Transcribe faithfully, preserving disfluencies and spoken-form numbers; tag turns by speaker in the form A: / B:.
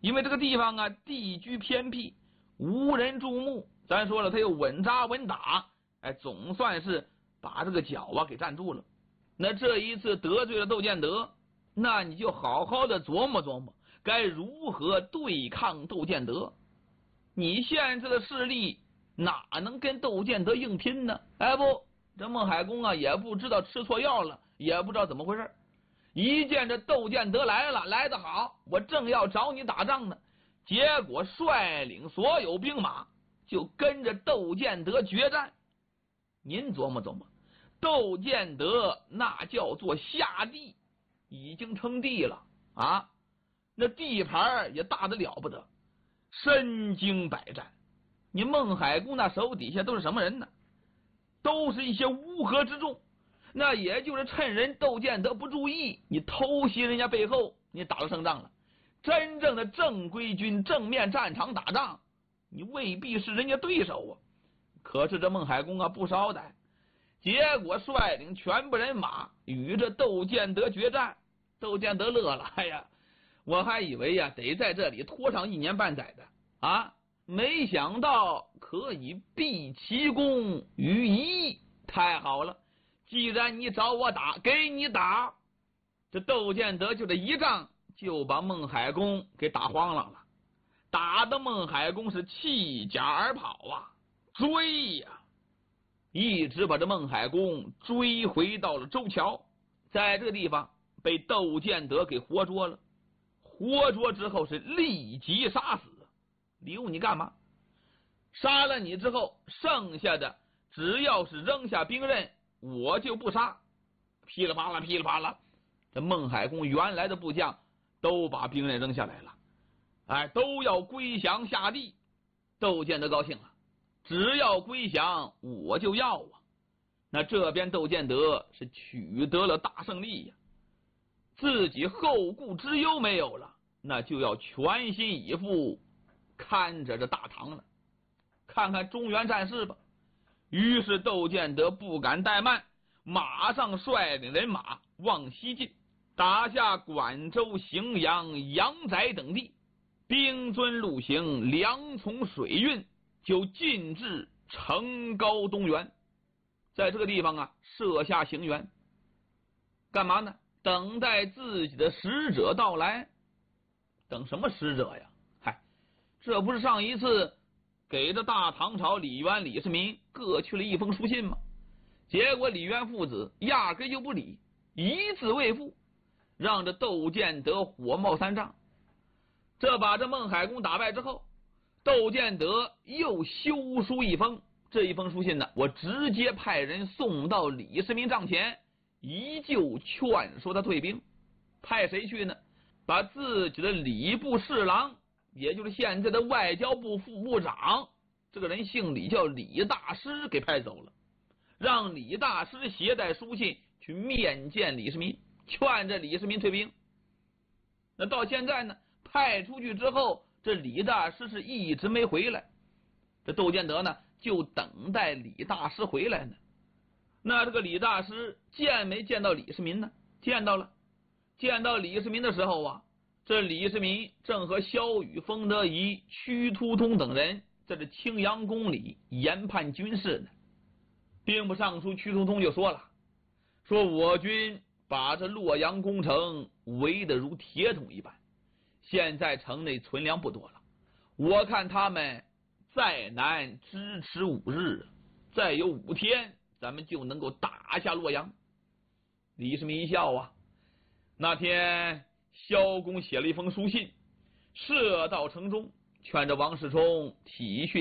A: 因为这个地方啊地居偏僻，无人注目，咱说了他又稳扎稳打，哎，总算是把这个脚啊给站住了。那这一次得罪了窦建德，那你就好好的琢磨琢磨该如何对抗窦建德。你现在的势力哪能跟窦建德硬拼呢？哎不，这孟海公啊也不知道吃错药了，也不知道怎么回事，一见这窦建德来了，来得好，我正要找你打仗呢，结果率领所有兵马就跟着窦建德决战。您琢磨琢磨，窦建德那叫做下地，已经称帝了啊，那地盘也大得了不得，身经百战。你孟海公那手底下都是什么人呢？都是一些乌合之众，那也就是趁人窦建德不注意，你偷袭人家背后，你打了胜仗了。真正的正规军正面战场打仗，你未必是人家对手啊。可是这孟海公啊不少歹，结果率领全部人马与这窦建德决战。窦建德乐了，哎呀，我还以为呀得在这里拖上一年半载的啊，没想到可以毕其功于一，太好了！既然你找我打，给你打。这窦建德就这一仗就把孟海公给打慌了了，打的孟海公是弃甲而跑啊，追呀、啊，一直把这孟海公追回到了周桥，在这个地方被窦建德给活捉了。活捉之后是立即杀死，留你干嘛？杀了你之后，剩下的只要是扔下兵刃，我就不杀。噼里啪啦噼里啪啦，这孟海公原来的部将都把兵刃扔下来了，哎，都要归降下地。窦建德高兴了，只要归降我就要啊。那这边窦建德是取得了大胜利呀，自己后顾之忧没有了，那就要全心以赴看着这大唐了，看看中原战事吧。于是窦建德不敢怠慢，马上率领人马往西进，打下管州、荥阳、阳翟等地，兵尊路行，粮从水运，就进至成高东原。在这个地方啊设下行辕，干嘛呢？等待自己的使者到来。等什么使者呀？嗨，这不是上一次给这大唐朝李渊、李世民各去了一封书信吗？结果李渊父子压根就不理，一字未复，让这窦建德火冒三丈。这把这孟海公打败之后，窦建德又修书一封，这一封书信呢，我直接派人送到李世民帐前，依旧劝说他退兵。派谁去呢？把自己的礼部侍郎，也就是现在的外交部副部长，这个人姓李，叫李大师，给派走了，让李大师携带书信去面见李世民，劝着李世民退兵。那到现在呢，派出去之后，这李大师是一直没回来。这窦建德呢就等待李大师回来呢。那这个李大师见没见到李世民呢？见到了。见到李世民的时候啊，这李世民正和萧雨、封德仪、屈突通等人在这青阳宫里研判军事呢。兵部尚书屈突通就说了，说我军把这洛阳攻城围得如铁桶一般，现在城内存粮不多了，我看他们再难支持五日，再有五天咱们就能够打下洛阳。李世民一笑啊，那天萧公写了一封书信，射到城中，劝着王世充体恤